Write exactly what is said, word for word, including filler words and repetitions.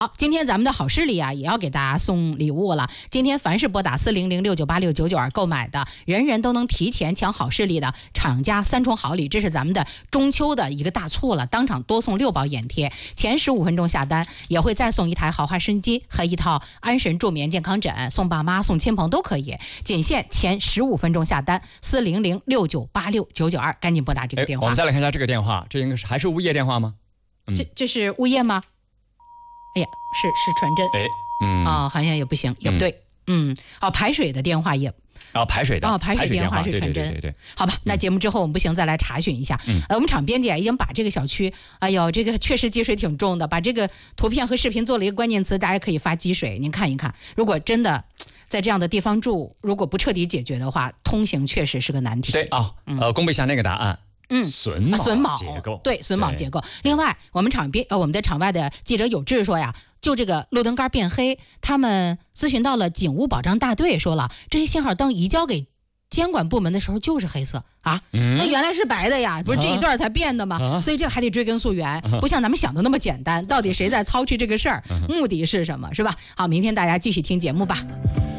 好，今天咱们的好视力啊，也要给大家送礼物了。今天凡是拨打四零零六九八六九九二购买的，人人都能提前抢好视力的厂家三重好礼，这是咱们的中秋的一个大促了，当场多送六包眼贴，前十五分钟下单也会再送一台豪华升机和一套安神助眠健康枕，送爸妈送亲朋都可以，仅限前十五分钟下单，四零零六九八六九九二，赶紧拨打这个电话。 我们再来看一下这个电话，这应该是还是物业电话吗？ 嗯、这这是物业吗？哎呀，是是传真， 哎，嗯， 哦，好像也不行，也不对，嗯，哦，排水的电话也， 哦，排水的， 哦，排水电话是传真， 对对对对， 好吧，那节目之后我们不行，再来查询一下。嗯，呃，我们厂编辑已经把这个小区，哎呦，这个确实积水挺重的，把这个图片和视频做了一个关键词，大家可以发积水，您看一看，如果真的在这样的地方住，如果不彻底解决的话，通行确实是个难题。 对啊、哦，呃，公布一下那个答案。 嗯， 榫卯榫卯结构， 对，榫卯结构。另外，我们厂编呃，我们的场外的记者有志说呀，就这个路灯杆变黑，他们咨询到了警务保障大队，说了这些信号灯移交给监管部门的时候就是黑色啊，嗯、那原来是白的呀，不是这一段才变的吗？啊、所以这个还得追根溯源，啊、不像咱们想的那么简单。到底谁在操持这个事儿，目的是什么，是吧？好，明天大家继续听节目吧。